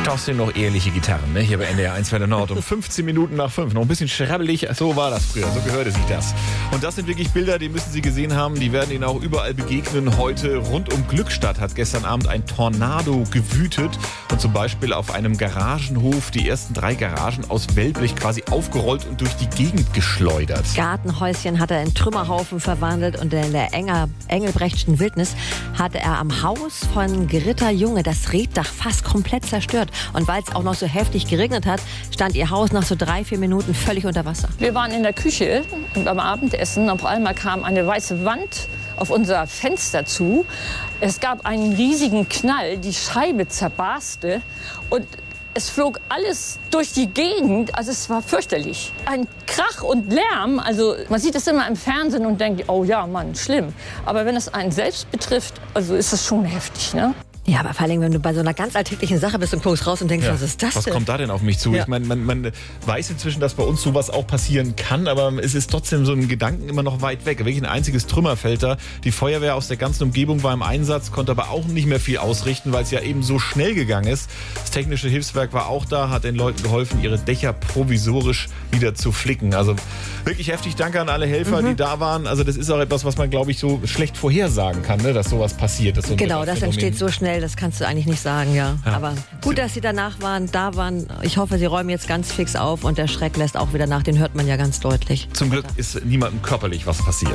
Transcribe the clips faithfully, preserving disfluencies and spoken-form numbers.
Das sind noch ehrliche Gitarren, ne? Hier bei N D R eins Welle Nord um fünfzehn Minuten nach fünf. Noch ein bisschen schrabbelig, so war das früher, so gehörte sich das. Und das sind wirklich Bilder, die müssen Sie gesehen haben, die werden Ihnen auch überall begegnen. Heute rund um Glückstadt hat gestern Abend ein Tornado gewütet und zum Beispiel auf einem Garagenhof die ersten drei Garagen aus Wellblech quasi aufgerollt und durch die Gegend geschleudert. Gartenhäuschen hat er in Trümmerhaufen verwandelt und in der Enger, Engelbrechtschen Wildnis hatte er am Haus von Gritta Junge das Reetdach fast komplett zerstört. Und weil es auch noch so heftig geregnet hat, stand ihr Haus nach so drei, vier Minuten völlig unter Wasser. Wir waren in der Küche und beim Abendessen. Auf einmal kam eine weiße Wand auf unser Fenster zu. Es gab einen riesigen Knall, die Scheibe zerbarste und es flog alles durch die Gegend, also es war fürchterlich. Ein Krach und Lärm, also man sieht es immer im Fernsehen und denkt, oh ja, Mann, schlimm. Aber wenn es einen selbst betrifft, also ist es schon heftig, ne? Ja, aber vor allem, wenn du bei so einer ganz alltäglichen Sache bist und guckst raus und denkst, Ja, was ist das was denn? kommt da denn auf mich zu? Ja. Ich meine, man, man weiß inzwischen, dass bei uns sowas auch passieren kann, aber es ist trotzdem so ein Gedanken immer noch weit weg. Wirklich ein einziges Trümmerfeld da. Die Feuerwehr aus der ganzen Umgebung war im Einsatz, konnte aber auch nicht mehr viel ausrichten, weil es ja eben so schnell gegangen ist. Das technische Hilfswerk war auch da, hat den Leuten geholfen, ihre Dächer provisorisch wieder zu flicken. Also wirklich heftig Danke an alle Helfer, mhm. die da waren. Also das ist auch etwas, was man, glaube ich, so schlecht vorhersagen kann, ne? Dass sowas passiert. Dass so genau, das entsteht so schnell, das kannst du eigentlich nicht sagen, ja. ja. Aber gut, dass Sie danach waren, da waren. Ich hoffe, Sie räumen jetzt ganz fix auf und der Schreck lässt auch wieder nach. Den hört man ja ganz deutlich. Zum Glück ist niemandem körperlich was passiert.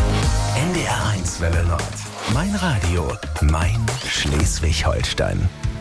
N D R eins Welle Nord. Mein Radio, mein Schleswig-Holstein.